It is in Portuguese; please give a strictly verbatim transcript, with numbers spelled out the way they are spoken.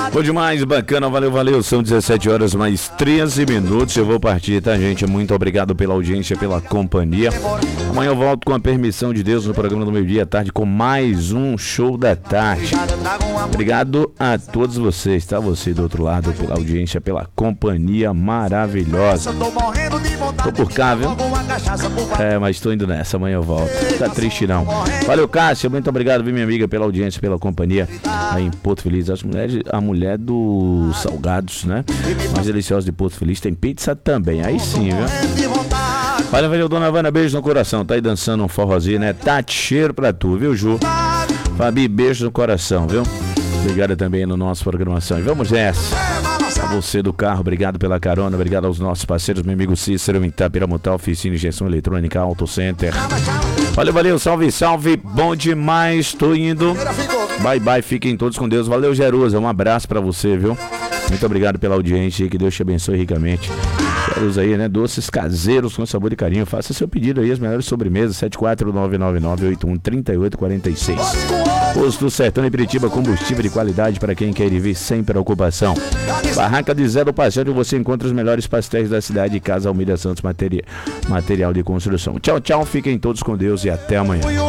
Bom demais, bacana, valeu, valeu. São dezessete horas mais treze minutos. Eu vou partir, tá, gente? Muito obrigado pela audiência, pela companhia. Amanhã eu volto com a permissão de Deus no programa do meio-dia à tarde com mais um show da tarde. Obrigado a todos vocês, tá? Você do outro lado, pela audiência, pela companhia maravilhosa. Tô por cá, viu? É, mas tô indo nessa, amanhã eu volto. Tá triste não. Valeu, Cássio, muito obrigado, viu, minha amiga, pela audiência, pela companhia aí em Porto Feliz. As mulheres, a mulher dos salgados, né? Mais deliciosa de Porto Feliz, tem pizza também, aí sim, viu? Valeu, valeu, dona Havana, beijo no coração. Tá aí dançando um forrozinho, né? Tati, cheiro pra tu, viu, Ju? Fabi, beijo no coração, viu? Obrigado também no nosso programação. E vamos nessa. A você do carro, obrigado pela carona, obrigado aos nossos parceiros, meu amigo Cícero, Itapiramutal, Oficina Injeção Eletrônica, Auto Center. Valeu, valeu, salve, salve, bom demais, tô indo. Bye, bye, fiquem todos com Deus. Valeu, Jerusa, um abraço pra você, viu? Muito obrigado pela audiência, que Deus te abençoe ricamente. Jerusa aí, né? Doces caseiros com sabor e carinho. Faça seu pedido aí, as melhores sobremesas, sete quatro nove nove nove oito um três oito quatro seis. Posto Sertão em Piritiba, combustível de qualidade para quem quer ir ver sem preocupação. Barraca de Zé do Passeio, onde você encontra os melhores pastéis da cidade e Casa Almeida Santos, material, material de construção. Tchau, tchau, fiquem todos com Deus e até amanhã.